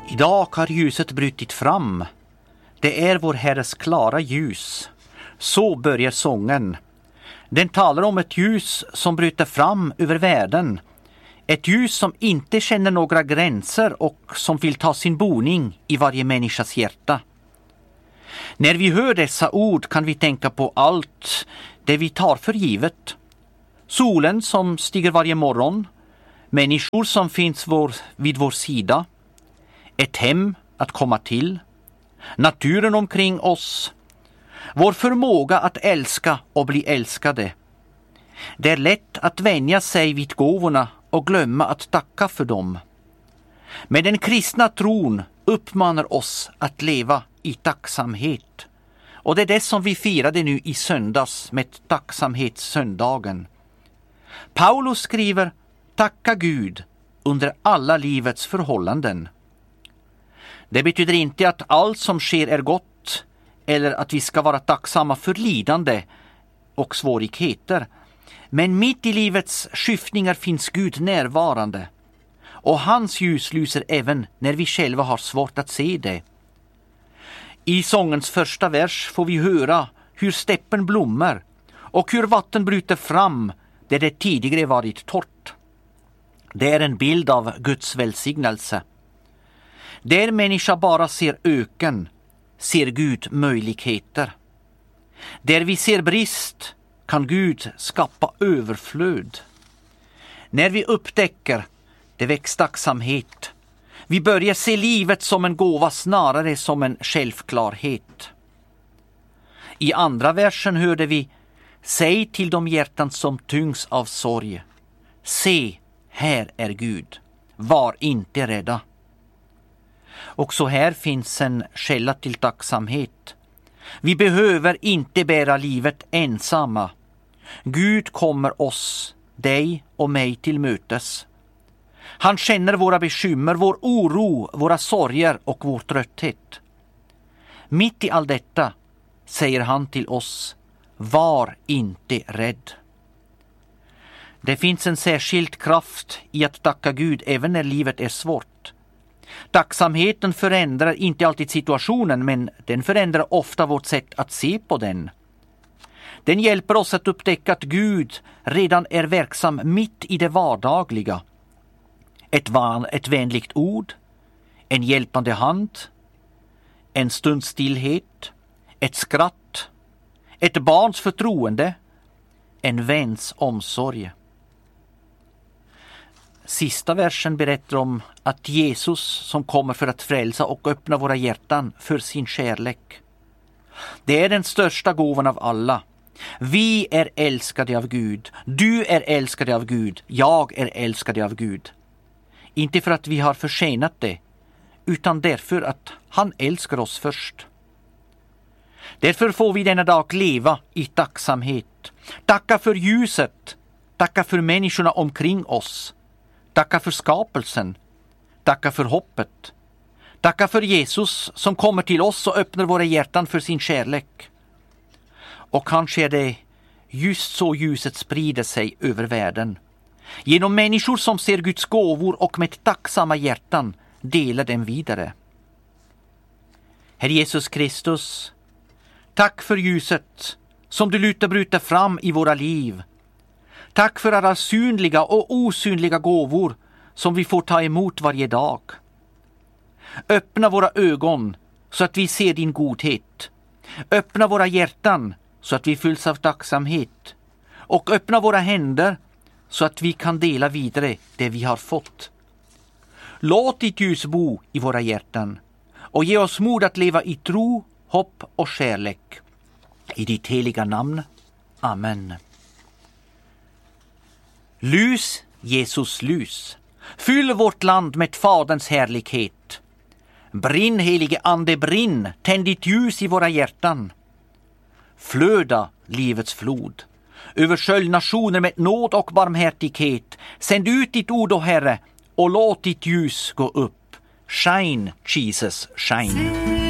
Idag har ljuset brutit fram. Det är vår Herres klara ljus. Så börjar sången. Den talar om ett ljus som bryter fram över världen. Ett ljus som inte känner några gränser och som vill ta sin boning i varje människas hjärta. När vi hör dessa ord kan vi tänka på allt det vi tar för givet. Solen som stiger varje morgon. Människor som finns vid vår sida. Ett hem att komma till. Naturen omkring oss. Vår förmåga att älska och bli älskade. Det är lätt att vänja sig vid gåvorna och glömma att tacka för dem. Men den kristna tron uppmanar oss att leva i tacksamhet. Och det är det som vi firade nu i söndags med tacksamhetssöndagen. Paulus skriver: tacka Gud under alla livets förhållanden. Det betyder inte att allt som sker är gott eller att vi ska vara tacksamma för lidande och svårigheter. Men mitt i livets skiftningar finns Gud närvarande. Och hans ljus lyser även när vi själva har svårt att se det. I sångens första vers får vi höra hur steppen blommar och hur vatten bryter fram där det tidigare varit torrt. Det är en bild av Guds välsignelse. Där människa bara ser öken, ser Gud möjligheter. Där vi ser brist kan Gud skapa överflöd. När vi upptäcker det väcks tacksamhet. Vi börjar se livet som en gåva snarare som en självklarhet. I andra versen hörde vi: säg till de hjärtan som tyngs av sorg. Se, här är Gud. Var inte rädda. Också här finns en källa till tacksamhet. Vi behöver inte bära livet ensamma. Gud kommer oss, dig och mig till mötes. Han känner våra bekymmer, vår oro, våra sorger och vår trötthet. Mitt i allt detta säger han till oss: var inte rädd. Det finns en särskild kraft i att tacka Gud även när livet är svårt. Tacksamheten förändrar inte alltid situationen, men den förändrar ofta vårt sätt att se på den. Den hjälper oss att upptäcka att Gud redan är verksam mitt i det vardagliga. Ett vänligt ord, en hjälpande hand, en stunds stillhet, ett skratt, ett barns förtroende, en väns omsorg. Sista versen berättar om att Jesus som kommer för att frälsa och öppna våra hjärtan för sin kärlek. Det är den största gåvan av alla. Vi är älskade av Gud. Du är älskade av Gud. Jag är älskade av Gud. Inte för att vi har förtjänat det, utan därför att han älskar oss först. Därför får vi denna dag leva i tacksamhet. Tacka för ljuset. Tacka för människorna omkring oss. Tacka för skapelsen. Tacka för hoppet. Tacka för Jesus som kommer till oss och öppnar våra hjärtan för sin kärlek. Och kanske är det just så ljuset sprider sig över världen. Genom människor som ser Guds gåvor och med tacksamma hjärtan delar dem vidare. Herre Jesus Kristus, tack för ljuset som du lutar bryta fram i våra liv. Tack för alla synliga och osynliga gåvor som vi får ta emot varje dag. Öppna våra ögon så att vi ser din godhet. Öppna våra hjärtan så att vi fylls av tacksamhet. Och öppna våra händer så att vi kan dela vidare det vi har fått. Låt ditt ljus bo i våra hjärtan och ge oss mod att leva i tro, hopp och kärlek. I ditt heliga namn. Amen. Lys, Jesus lys. Fyll vårt land med Faderns härlighet. Brinn, helige ande, brinn. Tänd ditt ljus i våra hjärtan. Flöda livets flod. Överskölj nationer med nåd och barmhärtighet. Sänd ut ditt ord, o Herre, och låt ditt ljus gå upp. Shine, Jesus, shine.